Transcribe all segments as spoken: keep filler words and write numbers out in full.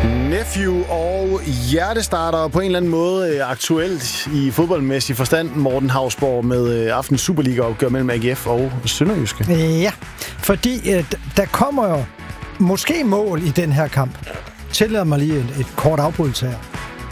Nephew og hjertestarter på en eller anden måde aktuelt i fodboldmæssig forstand. Morten Hausborg med aftens Superliga-opgør mellem A G F og Sønderjyske. Ja, fordi øh, der kommer jo måske mål i den her kamp. Tillad mig lige et, et kort afbrydelse her.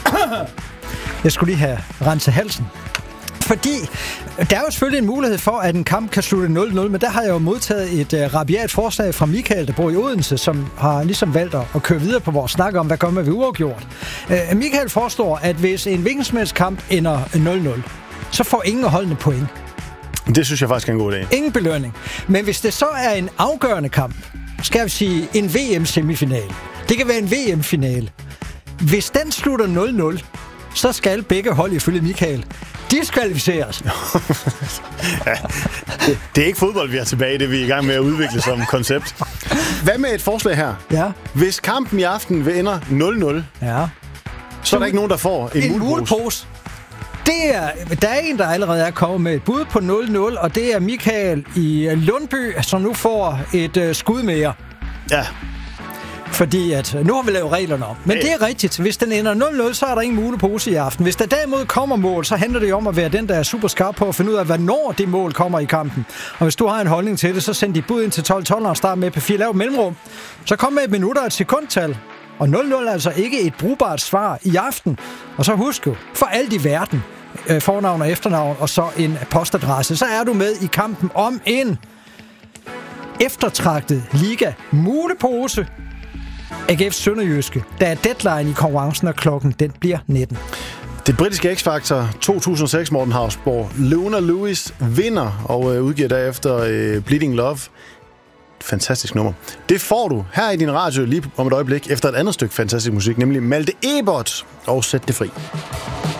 Jeg skulle lige have renset halsen. Fordi der er jo selvfølgelig en mulighed for, at en kamp kan slutte nul nul, men der har jeg jo modtaget et uh, rabiat forslag fra Michael, der bor i Odense, som har ligesom valgt at køre videre på vores snak om, hvad gør man ved uafgjort. Uh, Michael forestår, at hvis en hvilkensmældskamp ender nul nul, så får ingen holdende point. Det synes jeg faktisk er en god idé. Ingen belønning. Men hvis det så er en afgørende kamp, skal vi sige en V M-semifinal, det kan være en V M-finale. Hvis den slutter nul nul, så skal begge hold ifølge Michael diskvalificeres. Ja, det, det er ikke fodbold, vi er tilbage. Det er vi i gang med at udvikle som koncept. Hvad med et forslag her? Ja. Hvis kampen i aften vil ender nul nul, ja. så er der ikke nogen, der får en, en mulepose. mulepose. Det er, der er en, der allerede er kommet med et bud på nul nul, og det er Michael i Lundby, som nu får et uh, skud mere. Ja. Fordi at nu har vi lavet reglerne om. Men hey. Det er rigtigt. Hvis den ender nul nul, så er der ingen mulepose i aften. Hvis der derimod kommer mål, så handler det om at være den, der er super skarp på at finde ud af, hvornår det mål kommer i kampen. Og hvis du har en holdning til det, så send dit bud ind til tolv tolv og start med P fire, lav mellemrum. Så kom med et minut og et sekundtal. Og nul nul er altså ikke et brugbart svar i aften. Og så husk jo, for alt i verden, fornavn og efternavn, og så en postadresse, så er du med i kampen om en eftertragtet liga mulepose. A G F Sønderjyske. Der er deadline i konkurrencen, og klokken den bliver nitten. Det britiske X-Factor to tusind og seks, Morten Hausborg. Luna Lewis vinder og øh, udgiver derefter øh, Bleeding Love. Fantastisk nummer. Det får du her i din radio lige om et øjeblik efter et andet stykke fantastisk musik, nemlig Malte Ebert og Sæt det fri.